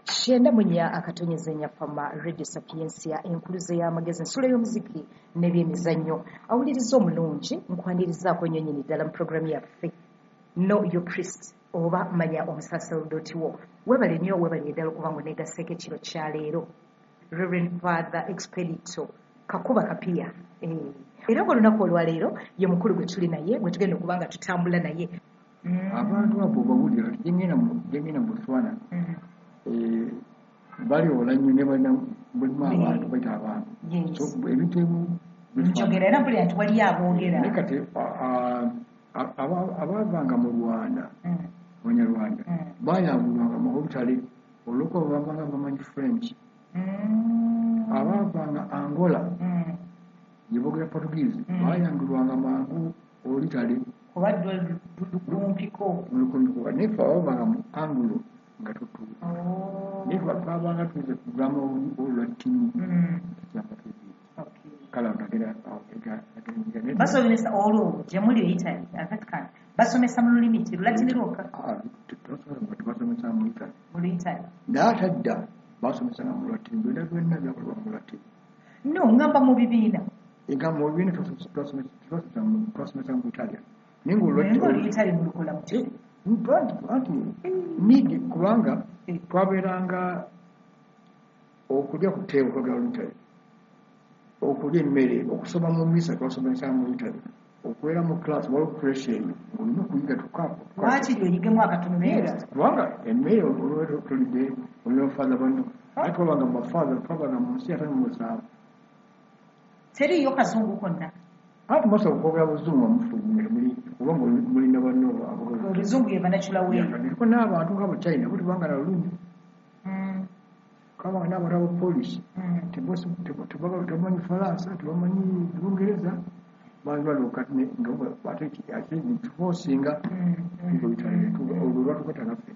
Kyenda munya akatonyezenya pama Radio Sapiensia enkuluze y'amagezi ensula y'omuziki n'ebyemizannyo awuliriza omulungi nkwanirizaako ennyo nnyini ddala mu puroguramu yaffe Know Your Priest oba manya omusaserdoti wo webale nnyo webale ddala okuba nga oneegaseeko ekiro kya leero Reverend Father Expedito Kakuba Kapia era ng'olunaku olwaleero ye mukulu gwe tuli naye gwe tugenda okuba nga tutambula naye abantu abo bawulira jengena mu Botswana bali olannyo ne bana mulimu abantu baita abantu so ebintu ebimu njogera era mpulira nti waliyo aboogera naye kati abavanga mu Rwanda Abanyarwanda bayambulwanga mu obutale olwokuba babanga bamanyi French abavanga Angola yeboogera Portuguese bayambulwanga mangu olutale obadde lukumpiko naye fe abavanga mu Angulo nga tutuula naye twabanga tuze kugamba olwatini kala nagera basomesa olwo gye muli Italy Vatican basomesa mu lulimi ki Lulatini lwokka tubasomesa mu Italy naye ate dda basomesanga mu Lulatini byonna byonna byakolebwa mu Lulatini no ngamba mu bibiina ega mu bibiina twasomesa mu Italia naye ng'Oluyitali mulukola muti anti nidi kubanga twabeeranga okulya ku tteewo twagala Italy okulya emmere okusoma mu misa twasomesa mu Italy okubeera mu class waliwo pressure olina okuyiga tukaapo waakiri oyigemu akatono naye kubanga emmere olwetulidde olina father banno naye twabanga mu bafather twabanga mu nsi atano musanvu teriyo kazungu konna ati mosa okwogera buzungu amufulumire oba mulina banno oluzungu ye banakula weeyo niko n'abantu nga China bo tebanga na lulimi kabanga n'abantu abapolisi tebamanyi Falansa tebamanyi Lungereza banjwalokati ate tufosinga olwo lwatukwata naffe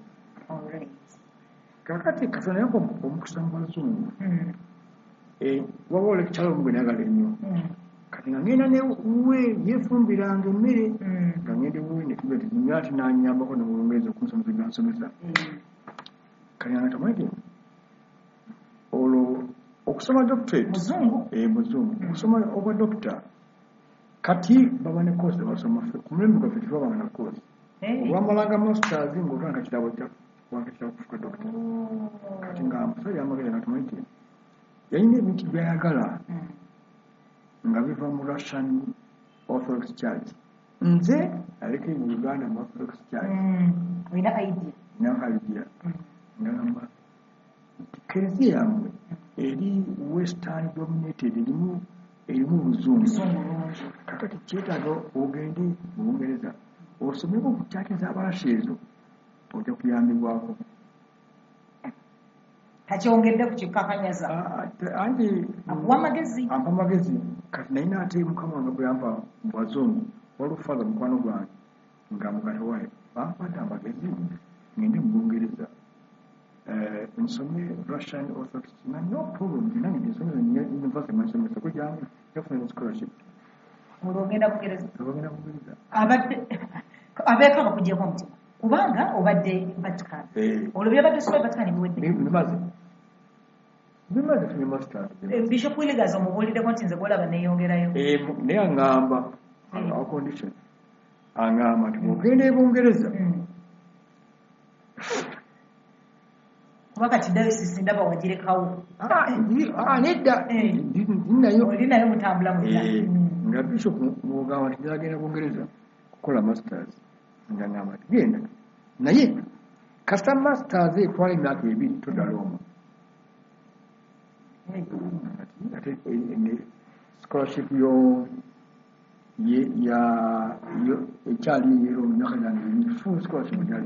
kakati Katonda yako omukisa mu bazungu waba olekyalo omugwe nayagala ennyo kati nga ngenda newe yefumbiranga emmere nga ngende wewe netuba ati nanyambako nomulungereza okunsomesa byansomesa kati nga tamanyi olwo okusoma doctorate muzungu okusoma obwa doctor kati baba ne course basoma ku mulembe gwaffe tetwabanga na course olwamalanga masters ng'otwanga kitabo wakitabo kufuka doctor kati nga musajja amagezi nga tamanyi yalina ebintu byayagala nga biva mu Russian Orthodox Church nze aleke mu Uganda mu Orthodox Church olina idea ngamba Eklezia yamwe eri Western dominated erimu oluzungu kakati kyetaaga ogende mu Bungereza osomeko ku church z'Abarusi ezo ojja kuyambibwako takyongedde ku kikakanyaza anti akuwa amagezi kati nayina ate Mukama wange bwe yampa mu bazungu waliwo father mukwano gwange nga muganda waye bampadde amagezi ngende mu Bungereza nsome Russian Orthodox no problem nange nsomesa university mansomesa kujjangu yafuna scholarship olwogenda Bungereza abeeko bakuggyeko omutima kubanga obadde Vatican olwo byabadde soba Vatican bimaze tuni masters Bishop Willigas omubuulireko nti nze gwolaba neeyongerayo naye aŋŋamba a condition aŋŋamba nti ogenda e Bungereza kuba kati dayosisi ndaba wagirekawo nedda olinayo mutambula nga Bishop mugamba nti agenda Bungereza kukola masters nga ŋŋamba nti genda naye kasita masters etwala emyaka ebiri todala omwo ate scholarship ekyali yero myaka yange full scholarship gyali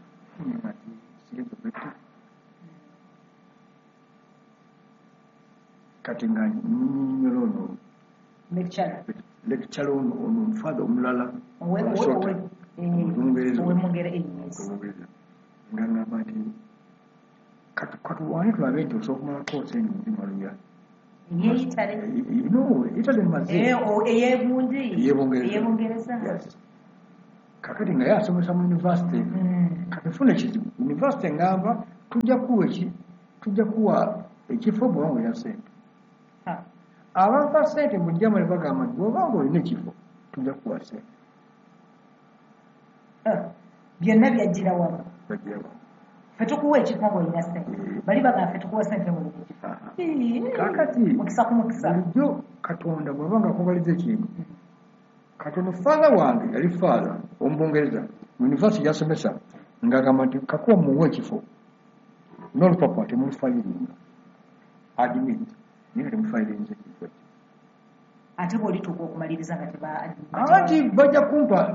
kati nga nnyonnyola ono lecture ono father omulala Olungereza nga ngamba nti katuwane tulabe nti osobola okumala koose eno muzimaluya Italy maze eyebungereza kakati nga yasomesa mu university katufuna ekizibu university ngamba tujja kuwa tujja kuwa ekifo bw'obanga olina ssente abantu ssente mu Germany bagamba nti bw'obanga olina ekifo tujja kuwa ssente byonna byajjira wano bajjira wano ffe tukuwa ekifo ng'olina ssente bali bagamba ffe tukuwa ssente ng'olina ekifo kaakati mukisa ku mukisa bulijjo Katonda bw'abanga akubaliza ekintu Katonda faala wange yali faala Omungereza mu yunivasite yasomesa ng'agamba nti kakuwa muwe ekifo n'olupapula temulufayiringa admit naye nga temufayirinze ekifo ate bw'olituuka okumaliriza nga teba anti bajja kumpa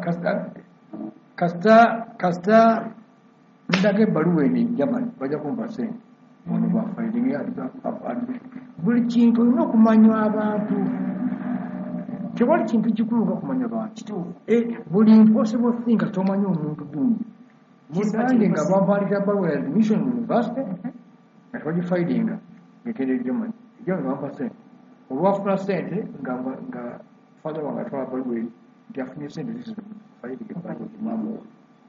kasita ndaga ebbaluwa eno Germany bajja kumpa ssente ono bafayiringa buli kintu olina okumanya abantu tewali kintu kikulu nga kumanya abantu buli impossible thing tomanyi omuntu gundi mudange nga bampandikira baluwa ya admission mu university nga tebagifayiringa ngekende Germany bampa ssente olwafuna ssente nga father wange atwala baluwa eri nti afunye ssente zifayiringa ebaluwa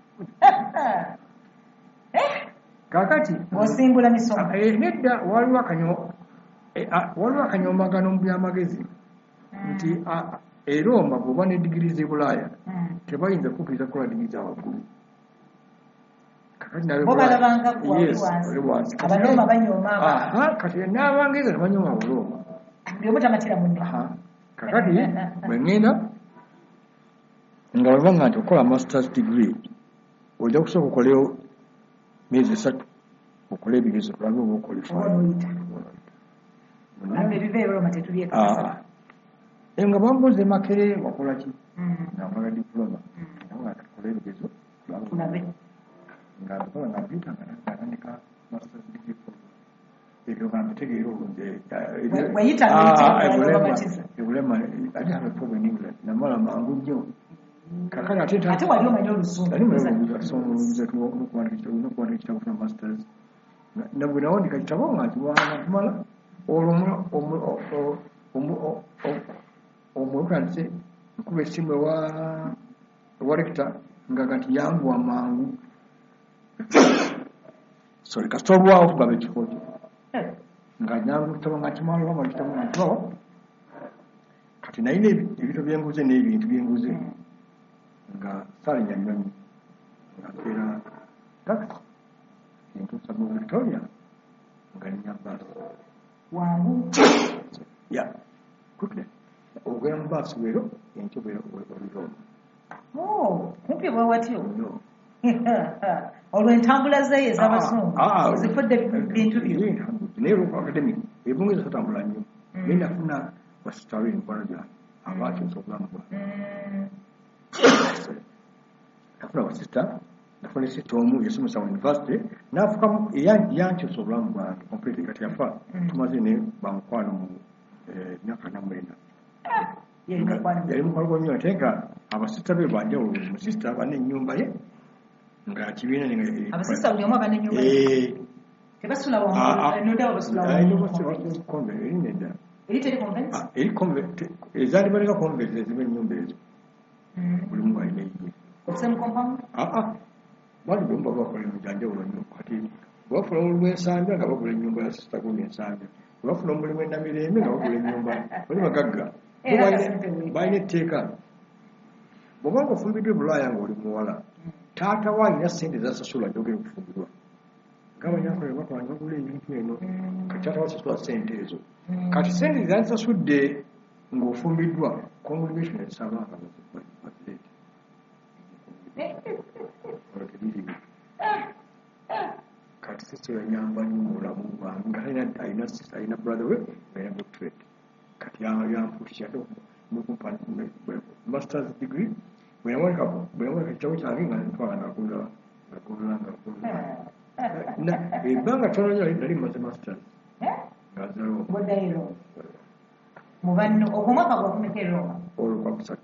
kaakati ng'osimbula misomo nedda waliwo akanyoomagano mu byamagezi nti e Roma bw'oba ne digiri z'e Bulaaya tebayinza kukkiriza kukola digiri za waggulu bo balabanga wali wansi Abaroma banyooma kati n'Abangereza ne banyooma Abaroma buli omu tamatira munne kakati bwe ŋŋenda nga bwebanga nti okola masters degree ojja kusooka okoleyo myezi 3 okole ebigezo tulabe oba okwalifaya nga bambuze Makerere wakola ki nakola diploma nga tukola ebigezo tulabe nga nkola nga mpita nga natandika masters degree ebyo nga mbitegeera obunze ebulema ate have a problem in England namala mangu nnyo kakati ate wali omanyi olusunguza nokuwandika ekitabo funa masters nabwe nawandika ekitabo nga ntumala olwo omwekandise nkuba essimu ewa rekita nga kati yangu amangu sorry kasita olwawo kugaba ekifo kyo nga nyangu kitabo nga kimala olwamala kitabo nga ntubawo kati nayina ebintu byenguze n'ebintu byenguze nga salinya nnyonyi nga mpeera takisi entuusa mu Victoria nga ninya baasi wangu ya quickly ogenda mu baasi wero enkyo oliroma kumpi bwe watyo olwo entambula zeeyo ez'abasungu zifudde bintu byo naye olwakademi ebungereza tatambula nnyo naye nafuna basitale emikwano gyange abakyusa obulamu bwange nafuna basita nafuna esita omu yasomesa mu university nafukamu yankyusa obulamu bwange complete kati yafa tumaze ne bamukwano mu myaka namwenda yali mukwano gwa nnyo ate nga abasista be banjawulo musista bane ennyumba ye nga kibiina abasista buli omu abane ennyumba ye tebasula wamukonve erinedda eri convent ezandibaleka convent eziba ennyumba ezo buli mu alina eyiye bali bomba bakola emijanjawulo nnyo kati bafuna omulimu ensambya nga bagula ennyumba ya sista gundi ensambya bafuna omulimu ennamirembe nga bagula ennyumba bali bagagga balina etteeka bwobanga ofumbiddwa ebulaaya nga oli muwala taata waalina ssente zasasula njogera okufumbirwa ngaabanyakola bakola ne bagula ebintu eno kati taata wasasula ssente ezo kati ssente zazisasudde ng'ofumbiddwa congregation esabanga bazirete kati sisi yanyamba nnyo mu bulamu bwange nga alina brother we alina doctorate kati yamputisha nokumpa masters degree bwe yawalika ekitabo kyange nga ntwala ngagulula ebbanga tono nyo nali maze masters ngazalo mubanno okumwaka gwakumeka eroma olwo kwakusatu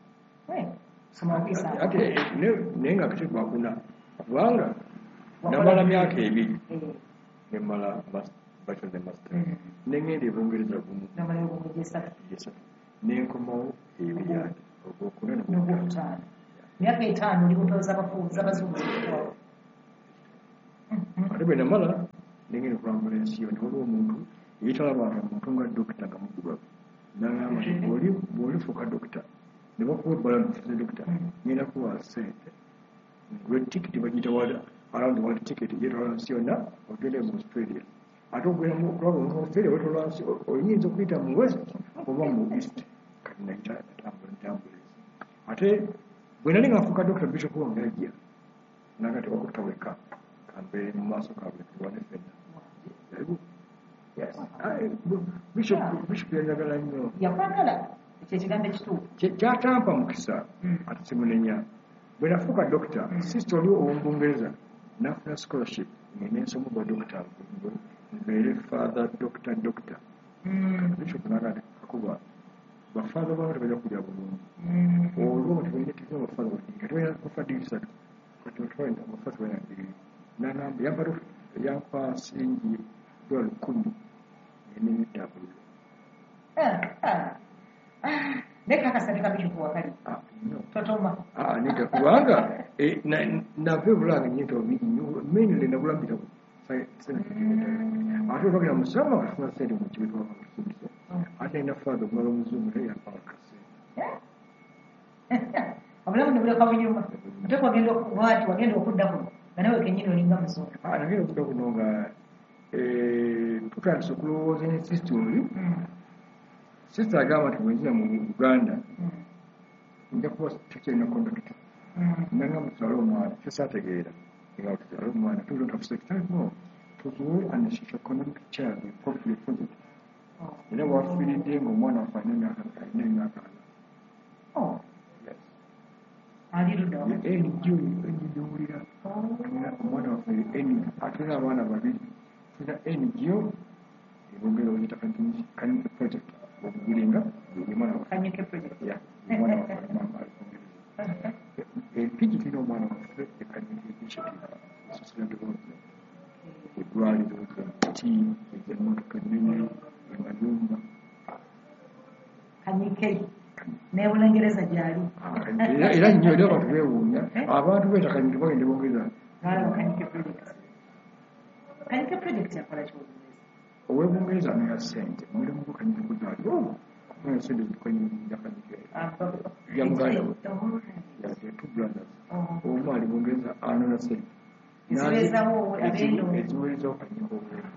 ate naye nga kati gwakuna kubanga namala myaka ebiri nemala bachelor ne master nengenda ebungereza gumu nenkomawo ebiri ati ogwokuna nogwokutaano myaka 5 oli mutoza abazungu ate bwe namala nengeri okulambula ensi yonna waliwo omuntu yetalaba omuntu nga dokita nga mugulwa nagamba nti bw'olifuuka dokita ne bakuwa ebbala nofuze dokita ngenda kuwa ssente tikiti bagiyita around the world ticket yetwala nsi yonna ogende mu Australia ate ogenda okulaba mu Australia wetwala nsi oyinza okuyita mu west oba mu east kati nayita ntambula ate bwe nali ngaafuuka dokita bishop wange yajja naga tebakutta weka kambeere mu maaso kaabwe tulwane ffenna bishop yanjagala nnyo yakwagala ekyo ekigambo ekituufu kyatampa mukisa ate simunenya bwe nafuuka dokita sister oli ow'Obungereza nafuna scholarship ng'ensoma bwa dokita mbeere father dokita bishop naga kakuba bafaatha baba tebajja kulya bulungi olwo tebalina tiza bafaatha badinga tebalina bafa digisatu kati batwalina bafaatha balina digiri nagamba yampa siringi $1,000 n'emitabuliro naye kakasane kabishupu wakali totoma nita kubanga nava ebulanga nyinta obiri mainly nabula mbitabo ate olwagenda musama katufuna sente mu kibe twabatusomesa ate nina faatha omulala omuzungu naye yampawa kasente obulamu nebuleka bunyuma ate wagenda okudda kuno nga nawe kenyini olinga muzungu nagenda okudda kuno nga tutandise okulowooza ne sisita oli sisita agamba nti bwenzira mu Uganda nja kuba tukyalina kondakita nanga mutwale omwana kyesaategeera nga tutwale omwana tuzotafusekitano tuzuwe an socio-economic child corporate project era wafiiridde ng'omwana waffe alina emyaka NGO omwana waffe atulina abaana babiri tulina NGO ebongera oyita kanyike project obugulinga omwana empiki tulina omwana waffe ekanyike initiative social development eddwaliro emiti ez'emmotoka ennene emayumba kanyike n'ebulengeraza gyali era nnyo era abantu beewuunya abantu beetakanyike bagende bongereza kanyike project yakola kyobungereza ow'ebungereza amera ssente omulimu gw'okanyike guzaliwo kubanga sente zikanyinja kanyike yamuganda two brothers omu ali bungereza anona sente eziweerezawo kanyike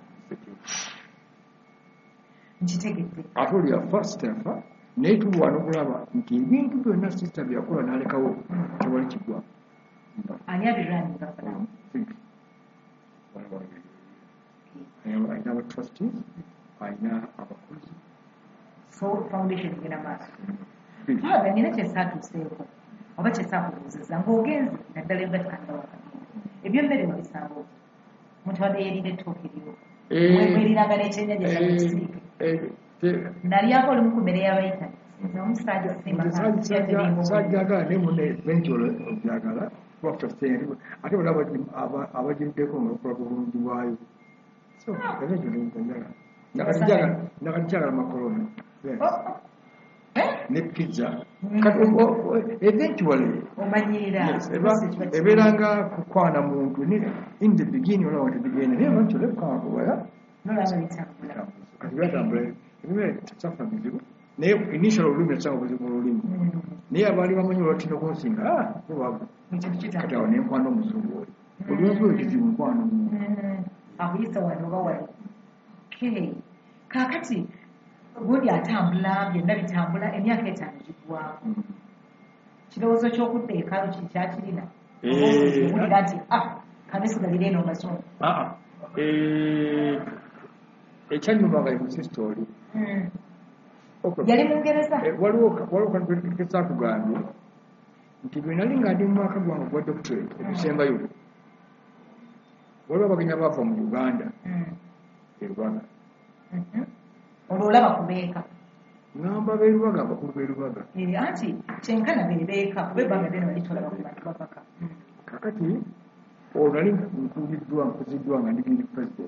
nkitegedde ate oli yafa sitafa naye tulwana okulaba nti ebintu byonna sisita byakola n'alekawo tewali kigwa ani abirwaninga alina abatrustees alina abakozi foundation egenda maaso aga nina kyesaatuuseeko oba kyesaakubuuziza ng'ogenze naddala ebatkanda wakagenda ebyemmere wabisanga muntu wadde yerira ettooka eriwo mweriranga n'ekyennyanja kyakisiike nalyako olumu ku mmere y'abayita omusajja sajjagala naye mune eventually obyagala lwafta sente ate bala abagiruddeko ngaokola bulungi bwayo so eventually njagala nakatikyagala makoloni ne pizza eventually ebeeranga kukwana muntu in the beginning olaba nti bigenda naye eventually kukawakubala kati byatambula ebimere tekyafa bizibu naye initial olulimi nakisanga buzibu olulimi naye abaali bamanyi olwatina okunsinga kati awo nenkwano omuzungu oli olwenzula ekizibu nkwano akuyisa wano oba wali kaakati gundi atambula byonna bitambula emyaka 5 gigwaako kirowoozo ky'okudda ekaalu kikyakirina owulira nti kanesigalire eno mazungu ekyanyumanga emusisita oli yali mungereza waliwo kantukesakugambye nti bwe nali nga ndi mu mwaka gwange gwa doctorate okusembayo waliwo abagenyi abaava mu Uganda erubaga olwo olaba kubeeka ngamba berubaga abakulu berubaga anti kyenkana bebeeka kuba ebbanga lyona walitolaba ku bantu babaka kakati olwo nali nkuziddwa nga ndigiri president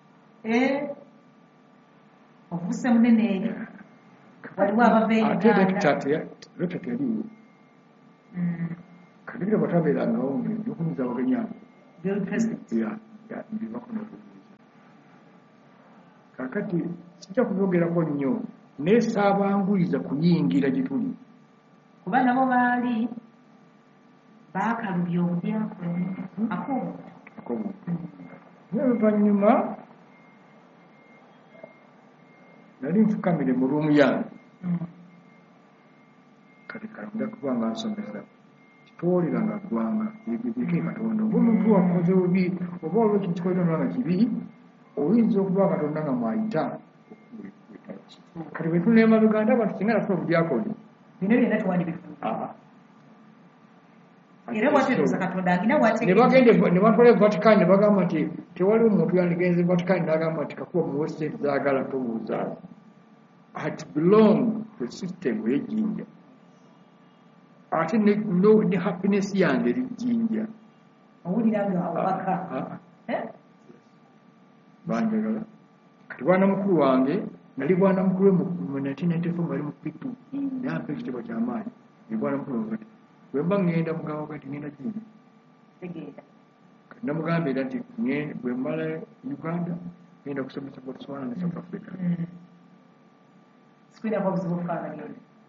ovuse munene eri waliwo abava euganda teyaliwo kadibira batabeerangawo ngeokunyuza abagenyi abo byoli president ndibako n'okubuuza kakati sijja kubyogerako nnyo naye saabanguliza kuyingira gye tuli kuba nabo baali baakalubya obudyakoni akobo naye oluvannyuma nali nfukamire mu ruumu yange kati kalonda kuba nga nsomesa titwoliranga ggwanga ebibike katonda oba omuntu wakoze bubi oba olwo ekintu kikoze nga kibi oyinza okuba katonda nga mwayita kati bwe tunema Uganda abantu singa nafuna obudyakoni bino byonna tuwandibifuza era bwatetuuza katonda agina bwategeka ne batwala Vatican ne bagamba nti tewali omuntu yandigenze Vatican n'agamba nti kakuba mu westate zaagala tobuuza had belong to a system ey'ejjinja ate ne happiness yange eri jjinja owulira nga obaka banjagala kati bwana mukulu wange nali bwana mukulu mu 1994 bali mu pitu nampa ekitabo ky'amaanyi ne bwana mukulu wange bwe mba ŋŋenda mugamba kati ŋŋenda jjinja kati namugamba era nti bwe mmala Uganda ŋŋenda kusomesa Botswana ne South Africa sikwirako obuzibu obufaanagenda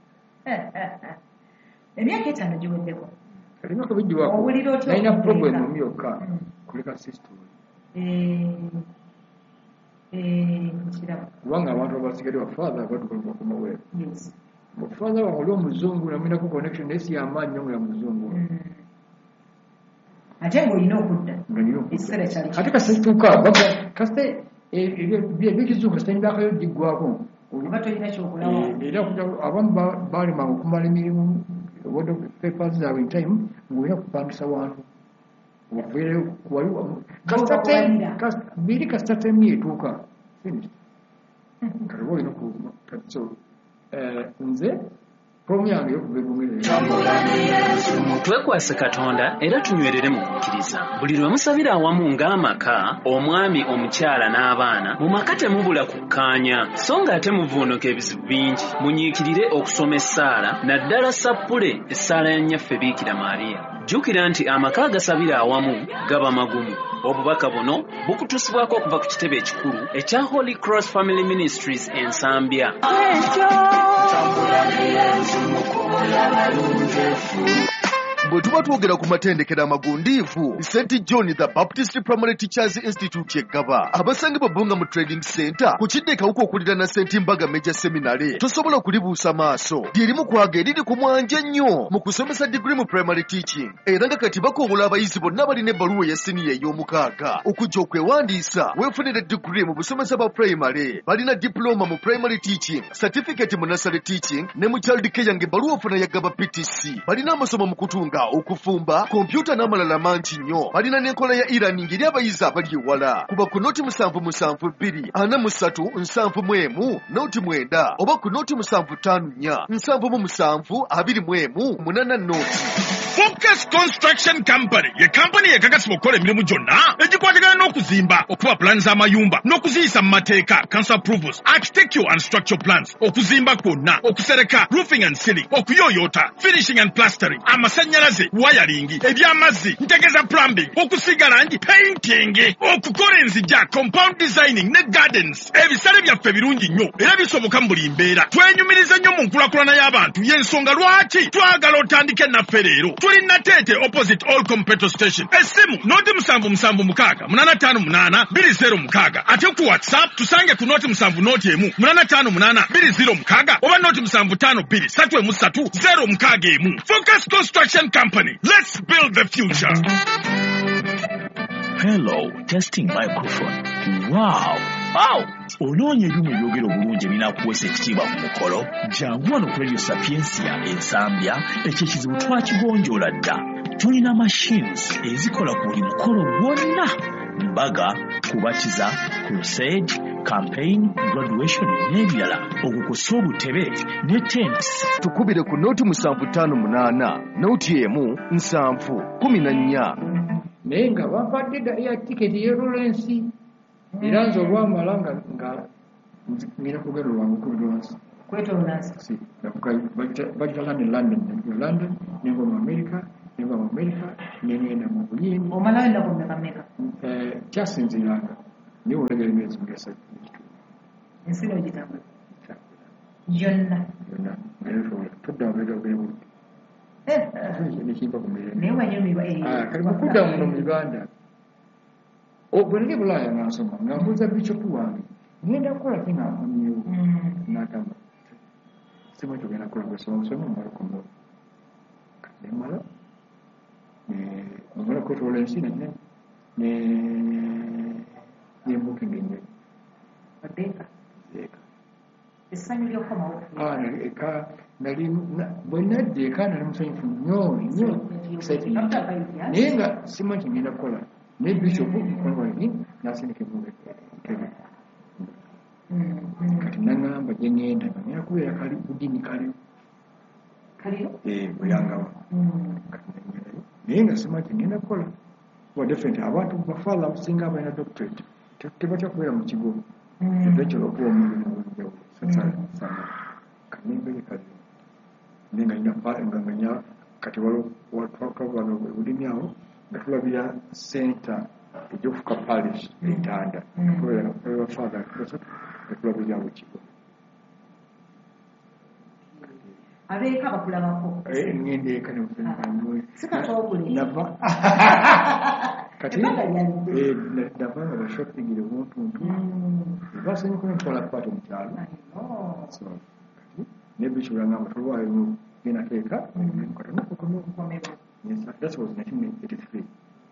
emyaka 5 giweddeko emyaka bigiwako nalina problem omu yokka kuleka system kubanga abantu abasigadde bafaatha batukalwa ku mawere obufaatha wange oli omuzungu namulinako connection naye si yamaanyi nnyo nga ya muzungu ate ng'olina okudda ekiseera kyali ate kasituuka kasite ebyekizungu kasite emyakayo giggwako oba tolina kyokulawa era abamu baalemanga okumala emirimu papers zaabwe in time ng'olina kupangisa wantu oveereyo biri kasita temu etuuka kaliba olina kuuma so nze promu yange yokuva twekwase Katonda era tunywerere mu kukkiriza buli lwe musabira awamu ng'amaka omwami omukyala n'abaana mu maka temubula kukkaanya so nga ate muvuunuka ebizibu bingi munyiikirire okusoma essaala naddala sappule essaala ya nnyaffe Biikira Maariya jjukira nti amaka agasabira awamu gaba magumu obubaka buno bukutusibwako okuva ku kitebe ekikulu ekya Holy Cross Family Ministries Ensambya bwe tuba twogera ku matendekero amagundiivu St. John the Baptist Primary Teachers Institute yeggaba abasangibwa Bunga mu Trading Center ku kidde kawuka okulira na St. Mbaga Major Seminary tosobola okulibuusa maaso lyerimu kwaga eriri ku mwanja nnyo mu kusomesa degree mu primary teaching era nga kati bakobola abayizi bonna balina ebbaluwa ya siniya ey'omukaaga okujja okwewandiisa weefunire degree mu busomesa bwa primary balina diploma mu primary teaching certificate mu nursery teaching ne mu child care nga ebbaluwa ofuna yaggaba PTC balina amasomo mu kutunga okufumba kompyuta n'amalala mangi nnyo balina n'enkola ya e-learning eri abayizi abali ewala kuba ku noti 772 noti 9 oba ku noti 754 noti. Focus Construction Company ye kampani yekakasibwa okukola emirimu gyonna egikwatagana n'okuzimba okuba plans z'amayumba n'okuziyisa mu mateeka council approvals architectural and structural plans okuzimba kwonna okusereka roofing and ceiling okuyooyoota finishing and plastering amasannyalaze wiring eby'amazzi ntegeza plumbing okusiga langi painting okukola enzijja compound designing ne gardens ebisale byaffe birungi nnyo era bisoboka mu buli mbeera twenyumiriza nnyo mu nkulakulana y'abantu y'ensonga lwaki twagala otandike naffe leero tuli Natete opposite Olcom petrol station essimu noti 757-858-206 ate ku WhatsApp tusange ku noti 7 noti 858-206 oba noti 752-333-061. Focus Construction Company, let's build the future. Hello, testing microphone. Wow. Onoonya ebyuma ebyogera obulungi ebinakuweesa ekitiibwa ku mukolo jangu wano ku Radio Sapiensia Ensambya ekyekizibu twakigonjoola dda tulina machines ezikola ku buli mukolo gwonna mbaga kubatiza crusade campaign graduation n'ebirala okukusa obutebe ne tents tukubire ku noti 758 noti 714 naye nga bampadde ya tiketi ye Lawrence era nze olwamala nga ngenda kugenda lwange kwetolonansi bajjala ne London nenva mu America nengenda mu Buyindi omalayo ennaku mmeka kyasinziranga naye olegera emyezi nga 3 ensino ogitambula yonna tuddamubeera obwebuti nekimpa ku mirembe kali mukudda muno mu Uganda bwe nali Bulaaya nansoma nga mbuuza Bishop wange ngenda kukola ki ng'ankomyewo n'agamba simu tugenda kukola gwesoma busoma omala okomewo kati nemala omala kwetoola ensi nembuka ngenywe odeeka essanyu ly'okomawo bwe nadda eka nali musanyufu nnyo naye nga simanyi ngenda kukola naye Bishop mukolwani nasindika entebe kati naŋŋamba gye ŋŋenda nga ngenda kubeera kali budini kalio buyangawa kati naŋŋendayo naye nga simanyi ngenda kukola wadde fente abantu bafaala singa abalina doctorate tebatya kubeera mu kigo eventually okuwa omulimu gw'enjawulo kati nembere kalio naye nga nina kati waliwo budini awo nga tulabira senta egy'okufuka parish entanda father netulabiryawo kigo abeeka bakulabako ngenda eka sikatobulnava kati nava nga bashoppingire buntuntu basanyuka ntwala kukwata omukyalo kati nebisho byangamba tolwayo genateeka that was 1983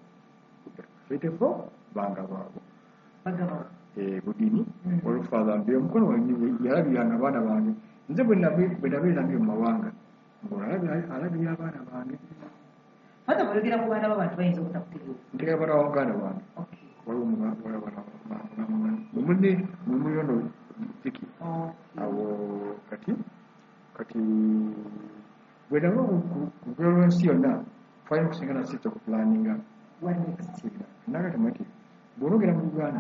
banga baabo budini olufaaza mbe omukono yalabiranga abaana bange nze bwe nabeera nabyo mu mawanga ng'olabira abaana bange ntegera baana wa muganda wange waliwo mumuyono ziki awo kati bwe naba kugula lwensi yonna twalina okusingana sita okupulaninga nagati mati bw'onogera mu Uganda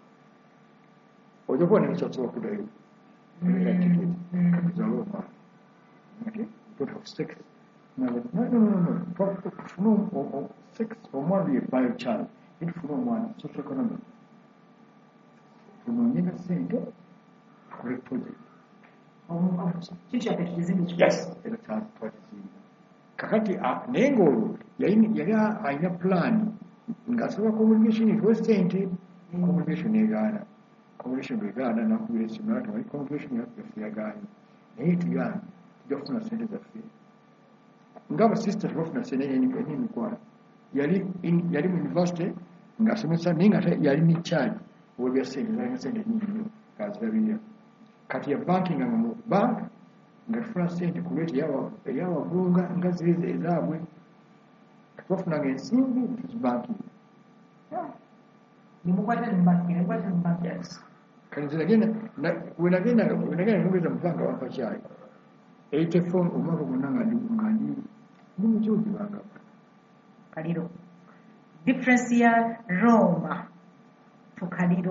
ojja kuba nekyosobola okuddayo katizaala omwana don't have sex no sex omwana ye biochild tufune omwana social economic tunoonyenga sente tukole project era twakizimba kakati naye ng'olwo yali alina pulaani ng'asaba communication ituwe sente communication egaana communication egaana nakubira esimu natamali communication yaffe yagaanye naye tugaana tujja kufuna sente zaffe ng'abasista tebafuna sente enimikwala yali mu university ng'asomesa naye nga yali ne charge webya sente zalina sente nyingi nnyo ng'azirabirira kati ya banking nga mu bank nga tufuna sente ku lweti eyawagulu nga ziri ezaabwe twafunanga ensimbi tuzibanking kati wenagenda nogeza muvanga wapakyayi 84 omwaka gwonna nga ndi mukyogi kaliro difference ya Roma to kaliro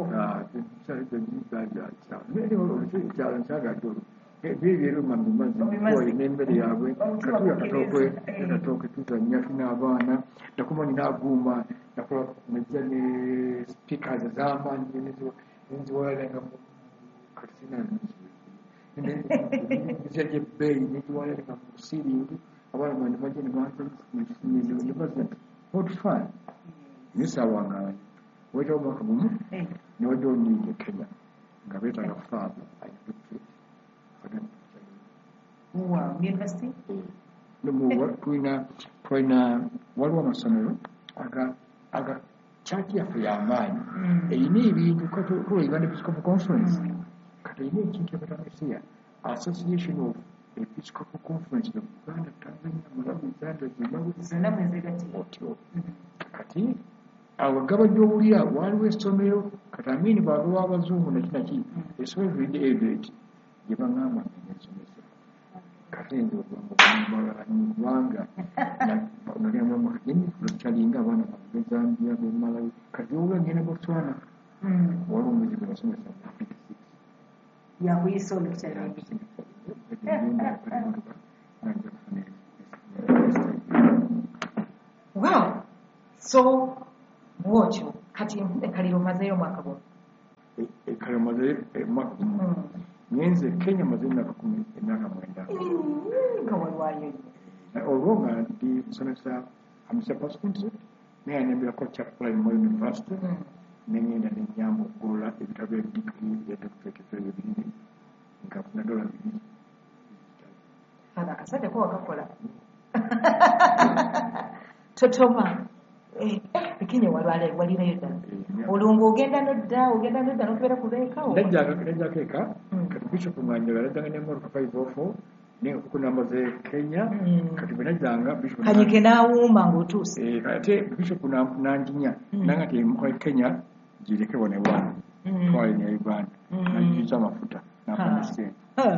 ekyalo nkyagato ebyebyeru mambimazi n'emmere yaabwe katuya katooke tuzanya tuna abaana nakumanyi n'aguuma nakola najja ne speakers ez'amaanyi nenziwalananga kati sinazyagyebbeeyi neziwalananga mu siringi abaana bandi bajja nebaza what fun nisawangaanyi wajja omwaka gumu niwajja oniinde Kenya nga beetaaga faabu tulina waliwo amasomero aga kyaki yaffe y'amaanyi erina ebintu Uganda Episcopal Conference kati erina ekintu ebatangasiya Association of Episcopal Conference of Uganda, Tanzania, Malawi, Zambia, otyo kati awo gabajja owulira waliwo essomero kati amini bwagawa abazungu nakinaki essomero tulidde evet gye baŋŋamba ensomesa kati nze kubanga nagambakyalinga abaana babe Zambia be Malawi kati owulira ngenda Botswana waliwo omuzibu nasomesa yakuyisa olukyali wow so bwotyo kati kaliro mazeyo mwaka gwo kale maze mwaka gumu ngenze Kenya maze emyaka 9 nga walwayo olwo nga ndi nsomesa amusa passport naye nembera ko Chaplain mu University nengenda nenyamba okugola ebitabo ebidikiri bya doctorate ebibiri nga kuna $2 fana kasate ko wakakola totoma Kenya walwale walirayo ddala olungo ogenda nodda nokubera kubeekawo najja keeka kati bishop mwanjala najjanga nemotoka 504 nenga kuko namba ze Kenya kati benajjanga bishop kanyike naawuuma ng'otuuse ate bishop nanjinya nanga te mu Kenya jireke bonewa twali ne Uganda najiza mafuta nafanya sente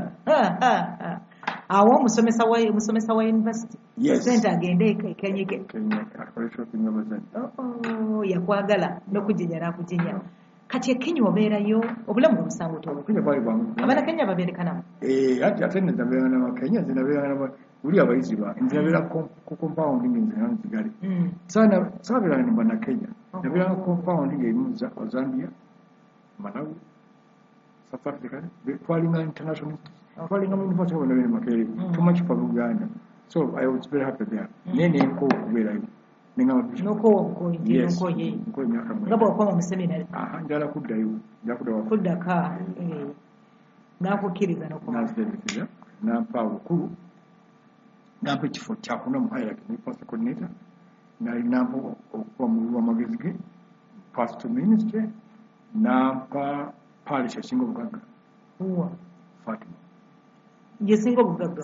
awo omusomesa wa university sente agende Kenya akole shopping abazani yakwagala n'okujinya n'akujinya kati Kenya obeerayo obulamu omusango tobo Kenya bali bwangu abana Kenya babeerekana ate nezabeera na Kenya zinabeera na uli abayizi ba nzabeera ku compound nginze nzigali sana sabira ni bana Kenya nabeera ku compound ngimuza Zambia Malawi South Africa Falling International Falling University of Makere too much for Uganda so I was very happy there nene ko kubeerayo noko ye ngabo kwa mu seminary njala kuddayo kuddaka nakukiriza noko nampa obukulu nampa ekifo kyakuna mu hierarchy ne pastor coordinator nampa okuba mu lw'amagezi ge pastor ministry nampa parish esinga obugagga Fatima yesinga obugagga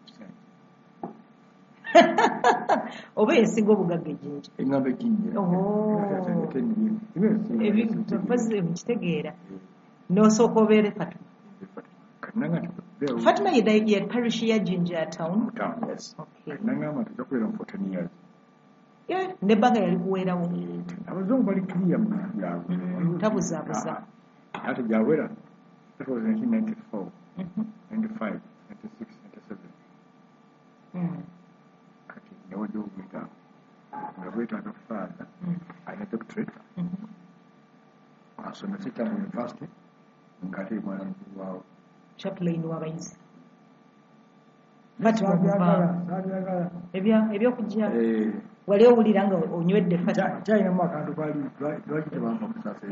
oba yesinga obugagga ejinja engamba ejinja ebifaze mukitegeera n'osooka obeere Fatima ye parish ya Jinja town yes nangamba tujakwera mu 14 years nebbanga yali kuweerawo abazungu bali clear mu byabwe tabuzaabuza ate jawera that was 1994 95 96 97 kati yawajo gwita ngabweta akafaza ana doctorate asomesa Tambo University ngate mwana wao chaplain w'abayizi ebyokujja wali owulira nga onywedde kyalinamu akantu kali lwaki tebampa kusasa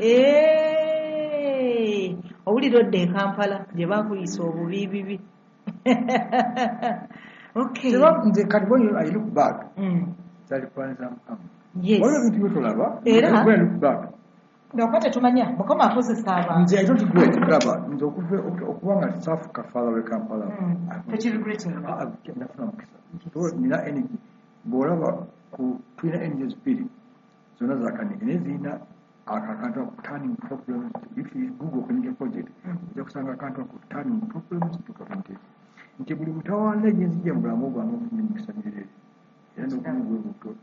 owulira odde e Kampala gye bakuyisa obubi bibi nze kati when I look back kyali kwanza mukama waliwo ebintu byetulaba era when I look back nga tetumanya mukama akozesa abantu nze I don't regret laba nze okuba nga South Kampala we Kampala tekiregretinga nafuna mukisa nina energy bw'olaba tulina energies bbiri zonna zakanike naye zirina akantu ako turning problems if you google community project ojja kusanga akantu ako turning problems to communities nti buli mutawaana gyenzijja mu bulamu bwange ofunye mukisa mirere era n'okumugwebuto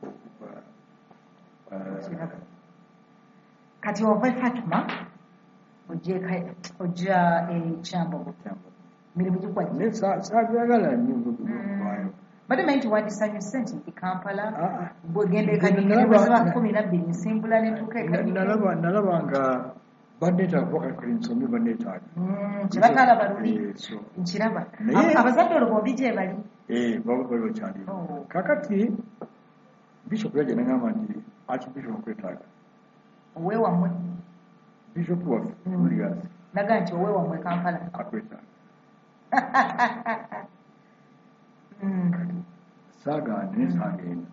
kati ova Fatuma ojja ekyambogo mirimu gikwajja saabyagala nnyo waayo bade manyi tiwadisanyuse nti nti Kampala bwegenda ekanyikirwa 12 nsimbula netuuka ekanyikirwa nalaba nga banneetaaga kuba kali nsomye banneetaaga kyebatalaba luli nkiraba abazadde olwo bombi gye bali baba bali bakyali kakati bishop yajja nagamba nti archbishop okwetaaga oweewamwe bishop waffe Julius naga nti oweewamwe Kampala akwetaaga saagaana naye saagenda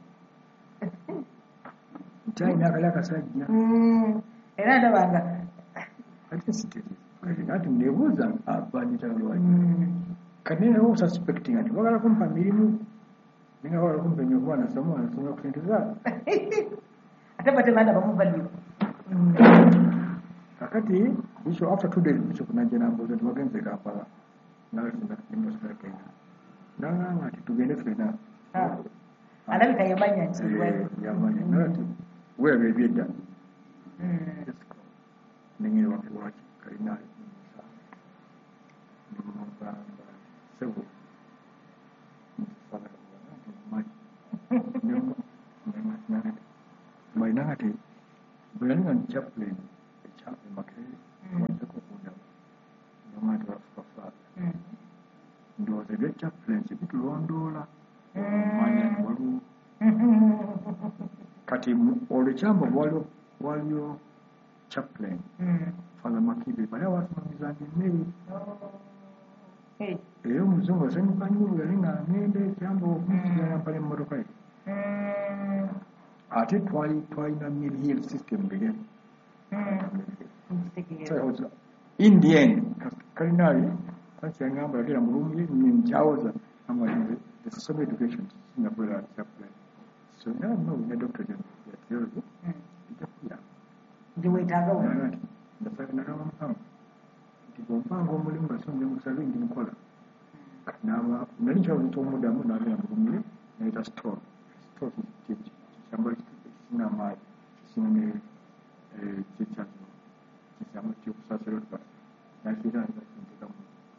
nti alina akali akasajja era ndabanga ate sitereza ati nebuuza banjita lwaki kati naye suspecting nti bagala kumpa mirimu ninga bagala kumpa enyokuba nasomera ku sente zaabo ate bate baana bamuvaliyo kakati bishop after 2 days bishop najja nambuuza nti bagenze Kampala nasinda Kenya nangamba nti tugende ffena alabika yamanya nti yamanya nati weebyo ebyedda nengere waki kalina nimugamba sebo malina ngati bwe yali nga chaplain ekyape Makerere kulondoola omanya nti waliwo kati olwo Kyambogo waliyo chaplain Father Makibe bali abatumizanga emmere era omuzungu asanyuka nnyo bwe yali nga ngende Kyambogo okumuyamba n'emmotoka ye ate twalina medial system bege in the end Kalinari kakyangamba yagera mu lumu ye nkyawoza the system education Singapore at chaplain so now no we had Dr. Theology nti weetaaga ndasaganakamukama nti bwompanga omulimu basonze musabe ndi mukola kati nali nkyalo ky'omuddamu naagera mulumire nayita store kikyambalo kisinga amaanyi kisinga kyekyazo kisambo kyokusaasira otubasa nakiira nzakintekamu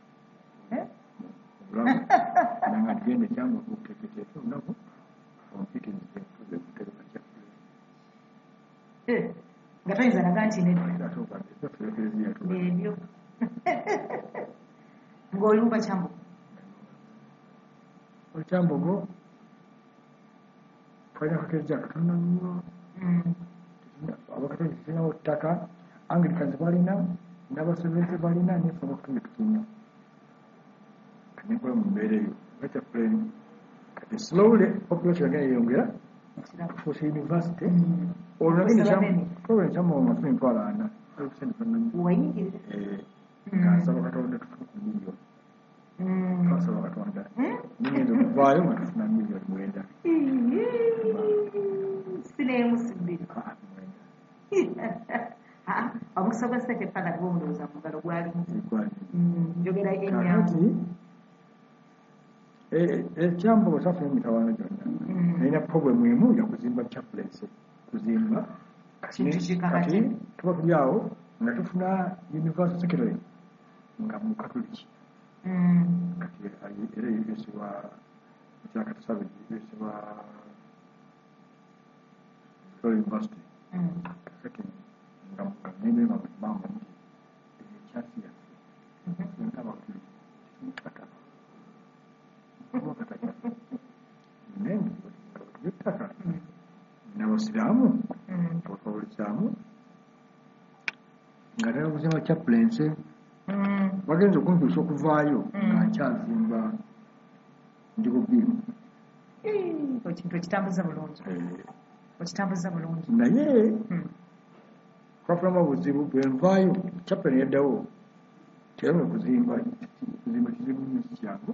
obulamu nanga ntigende kyamba okuteeketeeke olunaku ompite nzekutebeka kyakule nga toyinza naga nti nebyo ng'olumba Kyambogo Kyambogo twalina kakezi akatono nnyo abakatoliki tulinawo ttaka Anglicans balina n'abasebenze balina nefe abakutonde tutulina kanenkola mu mbeera eyo chaplain kati slowly population agenda yeyongera tufuuse university olwo nagende Kyambogo nga tufuna emitwalo 4 kansaba Katonda tufuna ku miliyoni twasaba Katonda nigenza okuvaayo nga tufuna miliyoni 9 sineemu sibbiri omukisa gwa ssente fana gw'omulowooza mu ngalo gwali njogera enyangu Kyambogo tafuna emitawaana gyonna nalina problem emu yakuzimba chaplains kuzimba kati tuba tuli awo nga tufuna university secretary nga mukatoliki kati era yebesebwa mukyakatasabe yebesebwa university kati nga mugagende bamba nti ekyasi yaffe nkabakulu tumutaka ettaka n'abasiraamu abakawulizaamu nga nabuzima chaplains bagenza okuntuusa okuvaayo nga nkyazimba ndi ku bbiimu ekintu ekitambuza bulungi naye twafunamu obuzibu bwe nvaayo chaplain yaddawo teyamwe kuzimba kizibu nnyo kyangu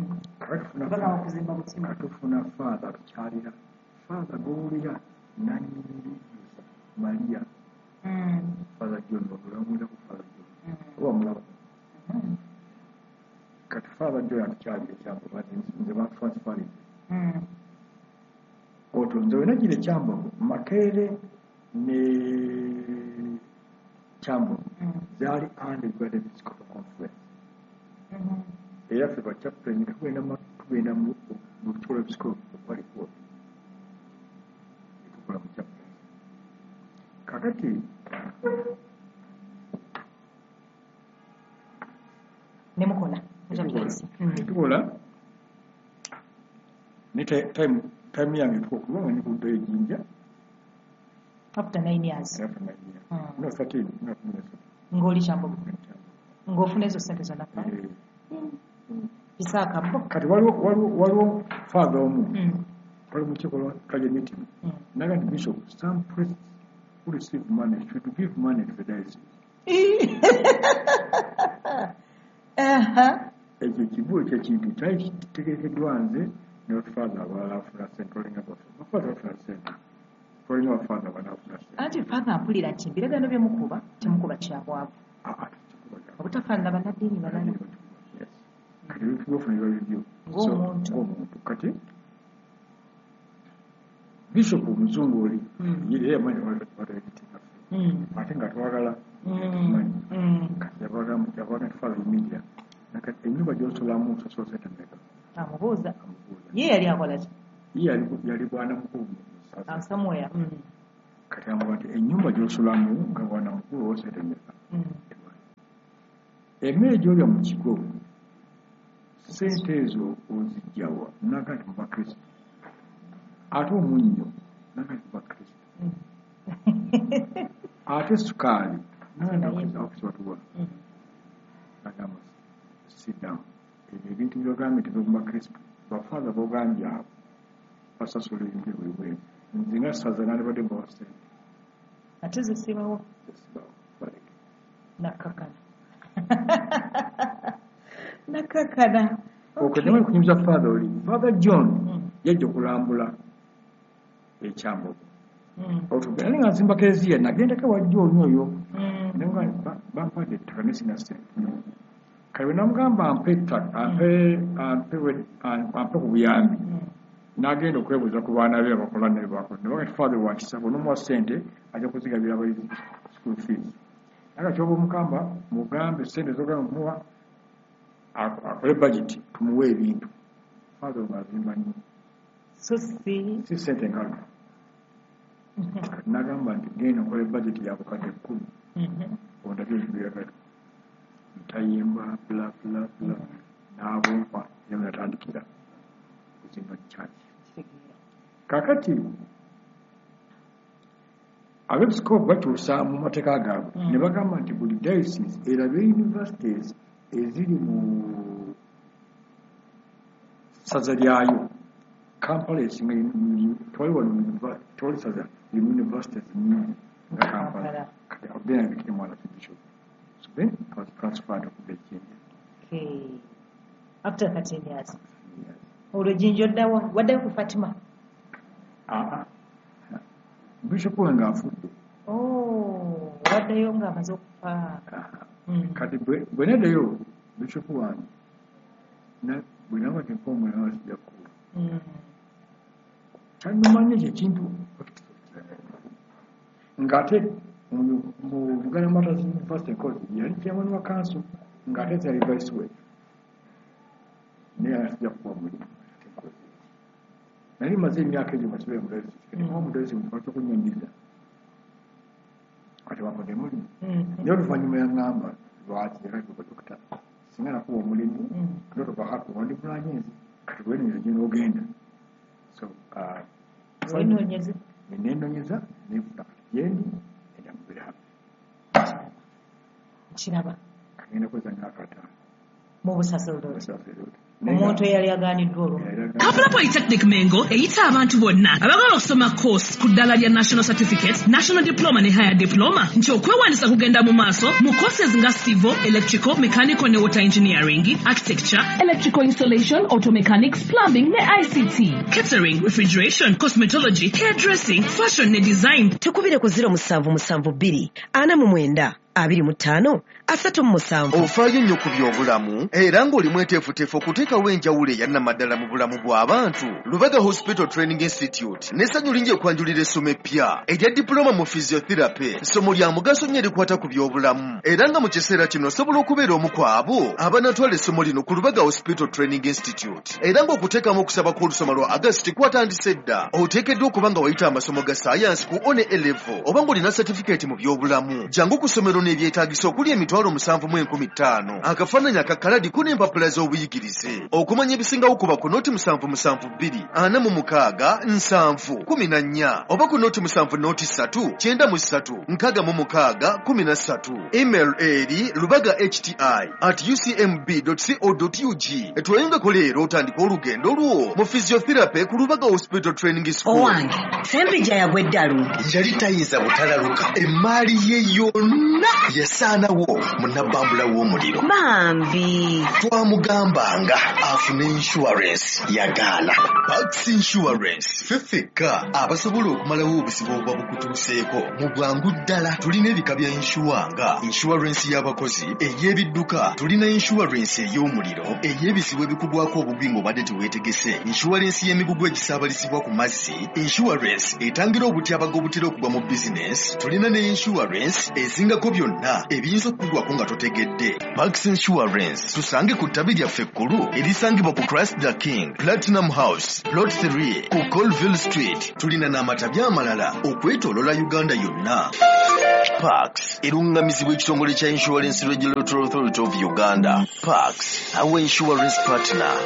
katufuna father tukyalira father gowulira nanyiri Maria father John obulamwira ku father John oba mulaba kati father John atukyalira Kyambogo nze batransferize otwo nze wena gire Kyambogo Makerere ne Kyambogo zaali under Uganda Episcopal Conference era ffe bachaplain tugenda mu Victoria Episcopal Conference tukola mu chaplain kakati nemukola tukola ne time yange tukubanga ndi kudda ejinja after 9 years no 13 ng'oli Kyambogo ng'ofuna ezo ssente zonna Isaaka kati waliwo father omu wali mukiiko lwa kaja meeting naga nti bishop some priests who receive money should give money to the diocese ekyo kibulo kyekintu kyali kitegekeddwa nze ne father abalala afuna ssente olinga bafather afuna ssente olinga bafather abalala afuna ssente anti father ampulira nti mbiragano byemukuba temukuba kyabwavu obutafaanana bannaddiini balala kati ebifuna biba bibyo ng'omuntu kati bishop omuzungu oli era yamanyi wataekitingaffe ate nga twagala kati yavaga tufaala emidia nakati ennyumba gy'osolamu ososola sente mmeka amubuuza ye yali akola ki ye yali bwana mukulu somewhere kati amuga nti ennyumba gy'osolamu nga bwana mukulu owa sente mmeka emmere gy'olya mu kigo sente ezo ozijjawa naga nti muba kristo ate omunnyo naga nti muba kristo ate sukaali naokisibatuwa agamba sidamu ebyo ebintu byogambye tebyomuba kristo bafaza bogambye abo basasula ebintu ebwebweru nze nga saza nalibadde mbawa sente ate zisibawo nakakana okwenyewe kunyumiza father oli father John yajja okulambula ekyambogo otugenda nga nzimba keziya nagendako wajja oli oyo nenga bampadde ettaka nesina sente kale namugamba ampe ettaka ampe ku buyambi n'agenda okwebuuza ku baana be abakola naye bakola ne bagati father wakisabo n'omuwa sente ajja kuzigabira abayizi school fees naga kyoba omukamba mugambe sente zogamba muwa akole budget tumuwe ebintu father ngazimba nnyo so si sente nkalo nagamba nti genda okole budget yakukadde 10 ondabye ebibiragala ntayimba bla n'abompa yemunatandikira kuzimba kyaki kakati abepiskopu batuusa mu mateeka gaabwe ne bagamba nti buli diocese erabe universities eziri mu saza lyayo Kampala esinga tewali saza limu universities nyingi nga Kampala kati abena bikiri mwana kibishop so then I was transferred to Kenya. Okay. After 13 years. Olujinjo ddawa wadde ku Fatima. Bishop wange afudde. Waddeyo nga amaze okufa. Kati bwe neddeyo bishop wange bwe naba tempomu nawe sijja kuwa. Kyannumanya ekyo ekintu ng'ate mu Buganda Matters University College yali chairman wa council ng'ate zali vice way. Naye asijja kuwa mulimu. Nali maze emyaka egyo masibe mudezi kitimu mudezi mpaka kunyindiza kati wakodde mulimu naye oluvannyuma yaŋŋamba lwaki era dokita singa nakuwa omulimu ndoto bahapu wandi bulanyezi kati wenonyeza gye n'ogenda so nenonyeza nefuna kati gyendi enda mubere hapi kiraba kagenda kwezanya akataano mu busaserdoti omuntu eyali aganiddwa olumu Kampala Polytechnic Mengo eyita abantu bonna abagala okusoma course ku ddala lya national certificate, national diploma ne higher diploma nti okwewandiisa kugenda mu maaso mu courses nga civil, electrical, mechanical ne water engineering, architecture, electrical installation, auto mechanics, plumbing ne ICT, catering, refrigeration, cosmetology, hairdressing, fashion ne design. Tukubire ku 0772 49 25 37. Ofaayo nnyo ku by'obulamu era ng'oli mweteefuteefu okuteekawo enjawulo eyannamaddala mu bulamu bw'abantu. Lubaga Hospital Training Institute n'essanyu lingi okwanjulira essomo eppya erya diploma mu physiotherapy, essomo lya mugaso nnyo erikwata ku by'obulamu era nga mu kiseera kino osobola okubeera omu ku abo abanatwala essomo lino ku Lubaga Hospital Training Institute era ng'okuteekamu okusaba kw'olusoma lwa August kwatandise dda. Oteekeddwa okuba nga wayita amasomo ga science ku one A-level oba ng'olina certificate mu by'obulamu. Jangu ku ssomero n'ebyetaagisa okuli emitwalo 7,015 akafaananyi akakaladi ku n'empapula z'obuyigirize. Okumanya ebisingawo kuba ku noti 772 46 7 14 oba ku noti 703 93 66 13. Email eri lubaga@ucmb.co.ug. Tweyongeko leero otandika olugendo lwo mu physiotherapy ku Lubaga Hospital Training School. Owange Sembija yagweddalu yali tayinza butalaluka emmaali ye yonna yasaanawo munabbambula w'omuliro. Bambi twamugambanga afune insurance yagaana. Pax Insurance feffeka abasobola okumalawo obusibu obuba bukutuuseeko mu bwangu ddala. Tulina ebika bya insuwa nga insurance y'abakozi, ey'ebidduka, tulina insurance ey'omuliro, ey'ebisibo ebikugwako obubi ng'obadde teweetegese, insurance y'emigugu egisaabalisibwa ku mazzi, insurance etangira obutyabaga obutera okugwa mu bizinesi. Tulina ne insurance ezingako byonna ebiyinza okugwako nga totegedde. Pax Insurance tusange ku ttabi lyaffe ekkulu erisangibwa ku Christ the King Platinum House Plot 3 ku Colville Street. Tulina n'amatabi amalala okwetoolola Uganda yonna. Parks erungamizibwa ekitongole kya Insurance Regulatory Authority of Uganda. Parks, our insurance partner.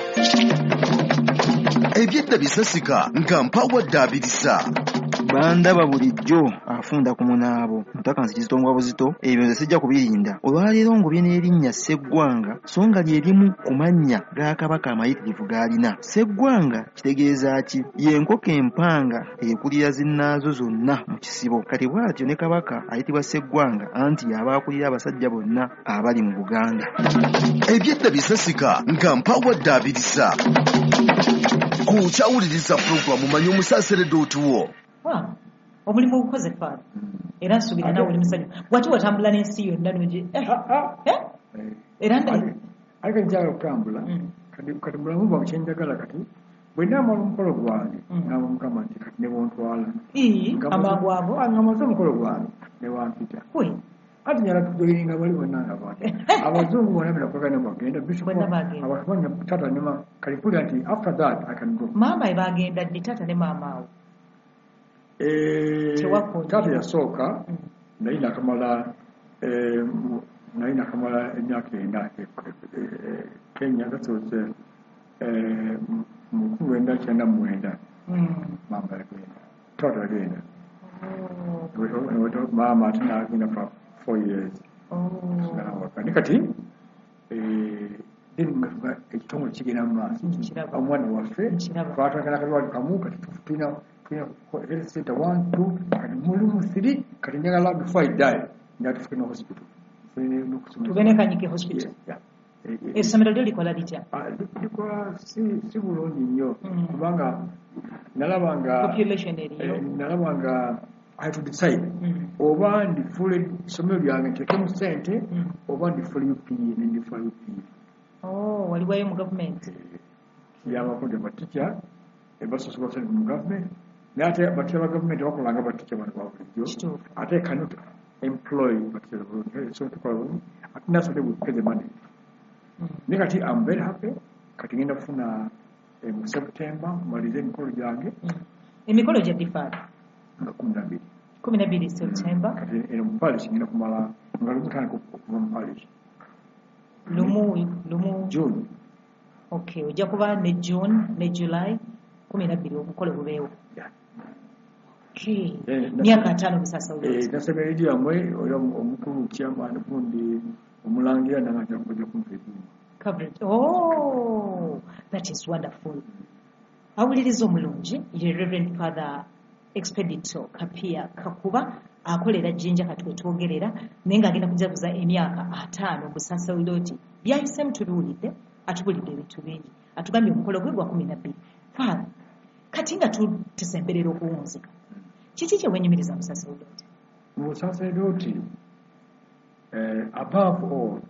Ebyedda bisasika nga mpawadde abirisa. Bandaba bulijjo afunda ku munaabo mutaka nzikizitongwa buzito ebyo nze sijja kubirinda olwaleero ngobye n'erinnya Sseggwanga so nga lye limu ku mannya ga Kabaka amayitirivu g'alina. Sseggwanga kitegeeza ki? Y'enkoko empanga ekulira zinnaazo zonna mu kisibo. Kati bw'atyo ne Kabaka ayitibwa Sseggwanga anti aba akulira abasajja bonna abali mu Buganda. Ebyedda bisasika nga mpawadde abirisa. Ku kyawuliriza pulogulamu manyi omusaasere.wo. Omulimu ogukoze Faada era nsuubira nawe oli musanyu wati watambula n'ensi yonna nogi era alika njagala okutambula kati mulamu bwa kyenjagala kati bwe naamala omukolo gwange naaba Mukama nti kati ne bontwala amangu ago nga maze omukolo gwange ne wampita ati nyala tugoyiringa bali bonna nga bati abazungu bonna binakwagana bagenda abasomanya tata ne kalipuli nti after that I can go. Maama bagenda ddi tata ne maama awo? Tata yasooka naye nakamala emyaka ena Kenya gasoose mu 1999 maama yagenda tata yagenda maama ate nagenda for 4 years ne kati ekitongole kigenda mu maaso omwana waffe twatwagala kalwali kamu kati tulina health center 1 2 kati mulimu 3 kati njagala before I die ndatufuke no hospital tugende Kanyike hospital. Essomero lyo likola litya? Likola si bulungi nnyo kubanga nalabanga population eriyo nalabanga I had to decide oba ndifule essomero lyange ntekemu ssente oba ndifule UPE nendifula UPE. Waliwayo mu gavumenti yabakonde batica ebasosola ssente mu gavumenti naye ate batica ba gavumenti bakolanga batica bano babulijjo ate cannot employ batica bulungi so tukola bulungi ate nasole we pay the money. Naye kati I'm very happy kati ngenda kufuna mu September malize emikolo gyange. Emikolo gya difaada nga 12 September kati eno mu parish ngenda kumala nga lumutandika okuva mu parish lumu June. Okay, ojja kuba ne June ne July 12 omukolo gubeewo. Myaka 5 musasa uli. Nasema idi amwe oyo omukulu chairman kundi omulangira nanga kujja kumfeeku. Coverage. That is wonderful. Awuliriza omulungi ye Reverend Father Expedito Kapia Kakuba akolera Jinja katwe twogerera naye ng'agenda kujaguza emyaka 5 busasa uloti byayise mutuluulidde atubulidde ebintu bingi atugambye omukolo gwe gwa 12. Father kati nga tusemberera okuwunzika kiki kye wenyumiriza musasa uloti? Musasa uloti above all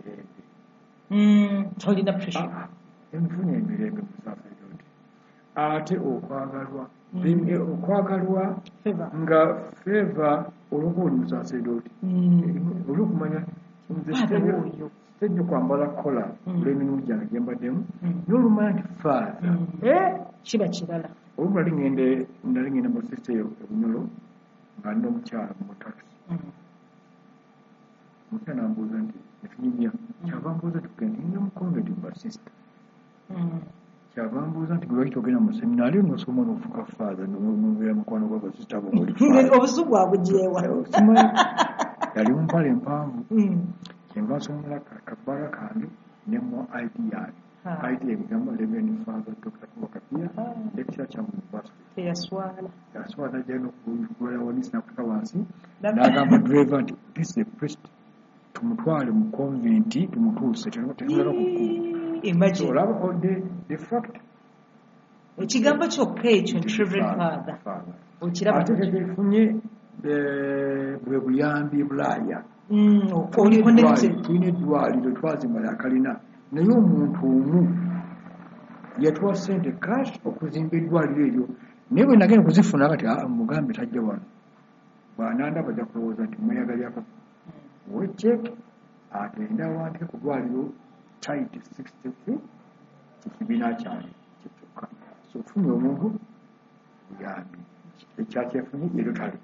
tolina pressure enfunye emirembe musasa uloti ate okwagalwa okwagalwa nga favor olw'okuba musasa uloti olw'okumanya tejja kwambala kola olw'emirimu gyange gye mbaddemu n'olumanya nti faaza kiba kirala olumu nali ngenda mu sisita eyo ebunyolo nga nina omukyala mu takisi omukyala nambuuza nti netunyumya kyava mbuuza tugendiinga mu conventi mu basisita kyava mbuuza nti lwaki togenda mu seminaali nosoma n'ofuuka faaza nobeera mukwano gw'abasisita abomuli obusugu abujeewa yali mumpala empanvu kyenva nsomera kabbala kange ne mu ID yange ID egamba Reverend Father Dr. Kapia lecture kya mu university yaswala jeno kuwaya wanisi nakuta wansi n'agamba driver nti this is a priest tumutwale mu conventi tumutuuse tetuleka imagine olaba the fact ekigambo kyokka ekyo Reverend Father okiraba ate tefunye bwe buyambi Bulaaya tulina eddwaliro twazimba yakalina naye omuntu omu yatuwa ssente cash okuzimba eddwaliro eryo naye bwe nagenda kuzifuna kati mugambe tajja wano bwananda bajja kulowooza nti mweyagalyako wecheki agenda awandike ku ddwaliro chait 60 kikibiina kyange kyekkyokka so ofunye omuntu buyambi ekyakyefunye eryo tale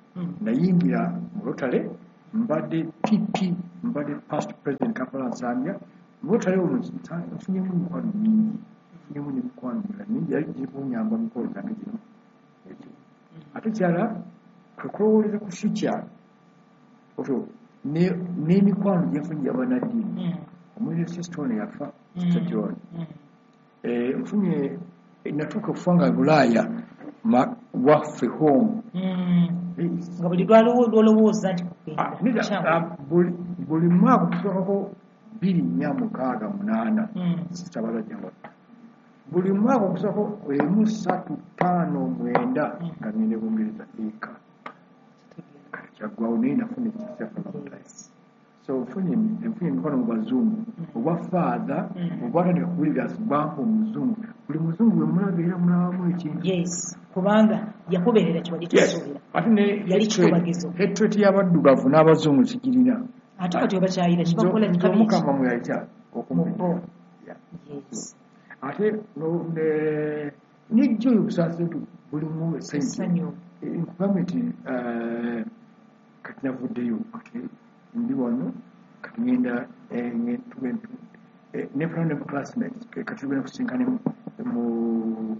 nayingira mu Rotary mbadde PP mbadde past president Kampala Nsambya mu Rotary nfunyemu emikwano mingi nfunyemu n'emikwano mingi yali gikunyamba mikolo zange gino ate kyala twekulowoleza ku future otyo n'emikwano gyenfunye abanaddiini omwezi Sistone yafa Sister John nfunye natuuka okufanga Bulaaya waffe home nga buli lwalowooza nti buli mwaka okusookako 246 Sister Balajjawa buli mwaka okusookako 1,359 nga ngende Bungereza eka kyaggwawo naye nafuna ekisefalabutaisi so nfunye emikono mu bazungu obwa faatha obwatandika kuwulira bampa omuzungu buli muzungu we mulaba era mulabamu ekintu kubanga yakubeerera kiwali tusuubira yali kikubagizo hatred y'abaddugavu n'abazungu sikirina ate kati obakyayira kibakola kikabi Mukama muyayita okumubbo ate n'ejjo obusaasitu bulimu essanyu nkugambye nti kati navuddeyo ndi wano kati ngenda nefuna ne classmates kati tugenda kusinkane mu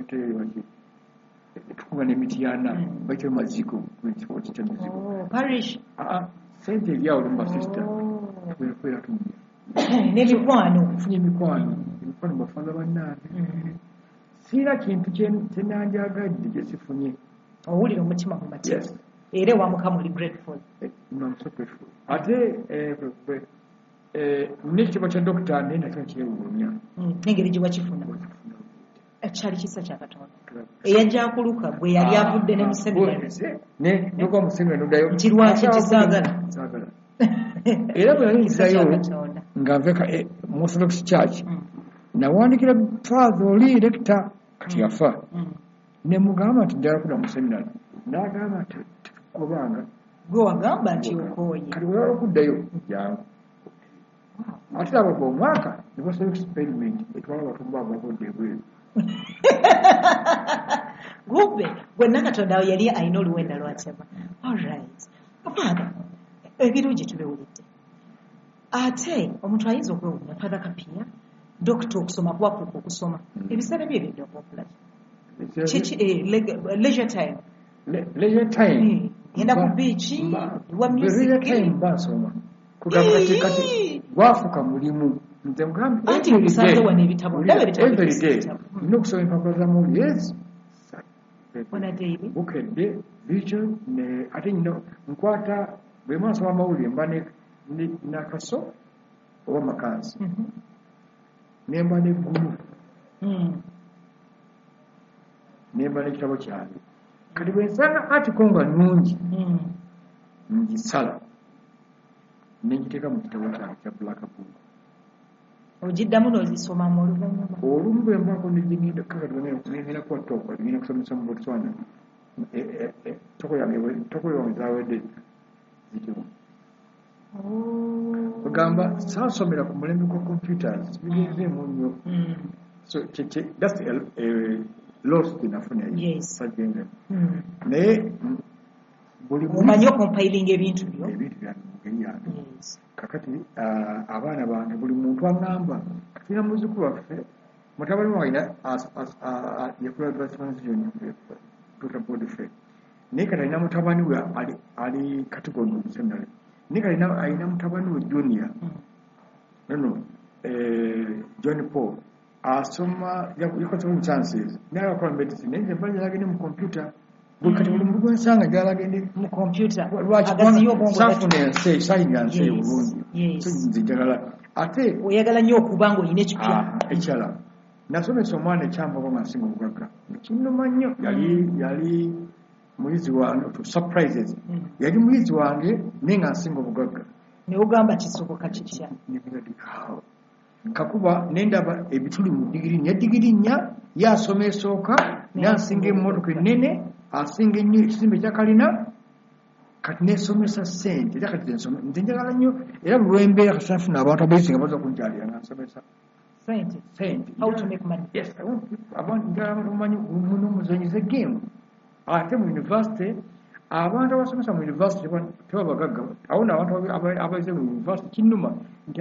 tukuba n'emityana baita maziko ekifo mizigo parish sente eryawo lumba sister kwera tumya n'emikwano nfunye emikwano bafaza bannange siina kintu kyenandyagadde gye sifunye owulira omutima mu matya era wa Mukama oli grateful I'm so grateful ate n'ekitiibwa kya dokita naye nakyo kyewuunya n'engeri gye wakifuna ekyali kisa kya Katonda eyajja akuluka bwe yali avudde ne Museveni nogwa Museveni noddayo nti lwaki kisaagala era bwe yayinzayo nga nveka mu Orthodox Church nawandikira father oli rekita kati yafa ne mugamba nti ddala kuda mu seminary n'agamba nti tukubanga gwe wagamba nti okooye kati bwe wala okuddayo jangu ate abo omwaka ne basobola experiment etwala batumba ababodde ebweru gube gwenna Katonda awo yali alina oluwenda lwatema alright father ebirungi tubiwulidde ate omuntu ayinza okwewuunya father Kapia dokita okusoma kwakuka okusoma ebiseera bye ebyo okulaba leisure time yenda ku beach wa music basoma kugamba kati wafuka mulimu nze mugamba anti musanze wana ebitabo ndabe ebitabo nino kusoma empapula za mawulire wana daily bukedde vision ne ate nyino nkwata bwe mwasoma amawulire mba nakaso oba makansi nemba neggulu nemba n'ekitabo kyange kati bwe nsanga article nga nnungi ngisala negiteeka mu kitabo kyange kya Black Book ogiddamu n'ozisoma mu oluvannyuma olumu bwe mbako negigenda kakatugenda kuwa toko ngenda kusomesa mu Botswana toko yange zawedde zitimu ogamba saasomera ku mulembe gwa computers bigenzeemu nnyo so that's a lost nafuna sajengemu naye buli omanyi okompiling ebintu byo byange yange kakati abaana bange buli muntu aŋŋamba katina muzukulu waffe mutabani waina yakulaba transition Dr. Bodfrey naye kati alina mutabani we ali category mu seminary naye kati alina mutabani we junior John Paul asoma yakoze mu chances naye akola medicine naye nze mbali yagende mu computer buli kati buli muntu gwensanga gyala agende mu computer lwaki safuna ensi sayinga ensi obulungi so nze njagala ate oyagala nnyo okuba nga olina ekipya ekyala nasomesa omwana ekyambako nga nsinga obugagga kinnuma nnyo yali muyizi wange to surprises yali muyizi wange naye nga nsinga obugagga ne ogamba kisoboka kitya kakuba nendaba ebituli mu digiri nya digiri nya yasoma esooka nansinga emmotoka ennene asinga ennyo ekizimbe kyakalina kati nesomesa ssente era kati nze njagala nnyo era bulwembeera kati nafuna abantu abayizi nga baza kunkyalira nansomesa sente abantu njagala omanyi muno muzanyiza game ate mu university abantu abasomesa mu university tebabagagga awo n'abantu abayize mu university kinnuma nti